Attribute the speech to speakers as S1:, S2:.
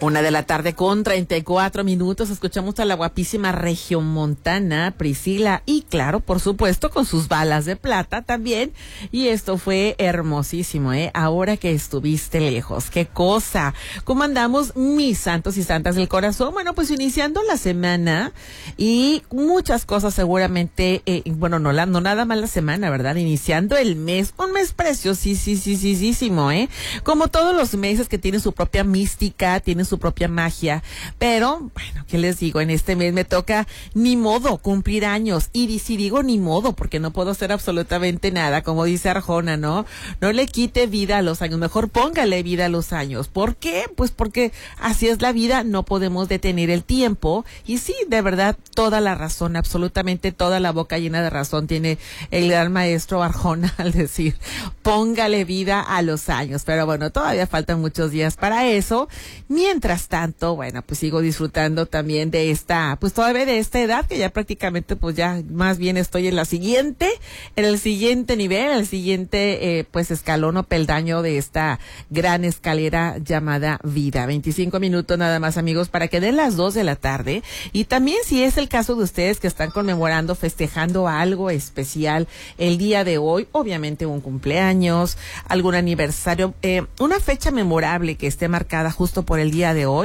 S1: 1:34 escuchamos a la guapísima regiomontana Priscila y claro, por supuesto, con sus balas de plata también. Y esto fue hermosísimo, ahora que estuviste lejos. ¡Qué cosa! ¿Cómo andamos, mis santos y santas del corazón? Bueno, pues iniciando la semana y muchas cosas seguramente, bueno, no nada más la semana, ¿verdad? Iniciando el mes, un mes preciosísimo, como todos los meses que tienen su propia mística, tienen su propia magia, pero bueno, ¿qué les digo? En este mes me toca ni modo cumplir años, y si digo ni modo porque no puedo hacer absolutamente nada, como dice Arjona, no le quite vida a los años, mejor póngale vida a los años. ¿Por qué? Pues porque así es la vida, no podemos detener el tiempo. Y sí, de verdad, toda la razón, absolutamente toda la boca llena de razón tiene el gran maestro Arjona al decir, póngale vida a los años. Pero bueno, todavía faltan muchos días para eso. Mientras tanto, bueno, pues sigo disfrutando también de esta, pues todavía de esta edad, que ya prácticamente, pues ya más bien estoy en el siguiente nivel, el siguiente, pues escalón o peldaño de esta gran escalera llamada vida. 25 minutos nada más, amigos, para que den las 2 de la tarde. Y también, si es el caso de ustedes que están conmemorando, festejando algo especial el día de hoy, obviamente un cumpleaños, algún aniversario, una fecha memorable que esté marcada justo por el día de hoy.